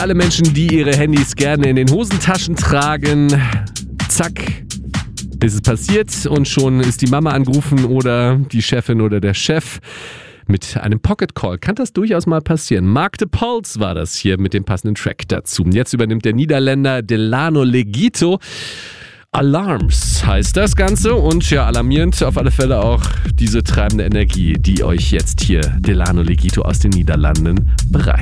alle Menschen, die ihre Handys gerne in den Hosentaschen tragen. Zack, ist es passiert und schon ist die Mama angerufen oder die Chefin oder der Chef mit einem Pocket Call. Kann das durchaus mal passieren. Mark de Pulse war das hier mit dem passenden Track dazu. Jetzt übernimmt der Niederländer Delano Legito. Alarms heißt das Ganze und ja, alarmierend auf alle Fälle auch diese treibende Energie, die euch jetzt hier Delano Legito aus den Niederlanden bereitet.